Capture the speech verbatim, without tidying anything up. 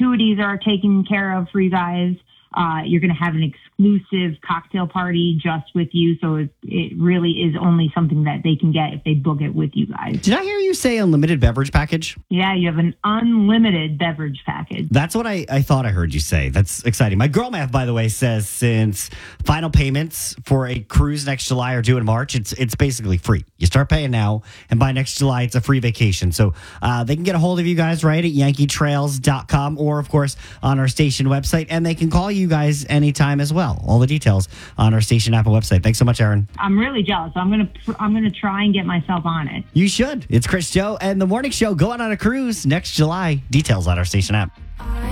gratuities are taken care of for you guys. Uh, you're going to have an exclusive cocktail party just with you. So it, it really is only something that they can get if they book it with you guys. Did I hear you say unlimited beverage package? Yeah, you have an unlimited beverage package. That's what I, I thought I heard you say. That's exciting. My girl math, by the way, says since final payments for a cruise next July are due in March, it's it's basically free. You start paying now, and by next July, it's a free vacation. So uh, they can get a hold of you guys, right, at yankee trails dot com or, of course, on our station website. And they can call you guys anytime as well. All the details on our station app and website. Thanks so much, Aaron. I'm really jealous. I'm gonna I'm gonna try and get myself on it. You should. It's Chris, Joe, and the morning show going on a cruise next July. Details on our station app.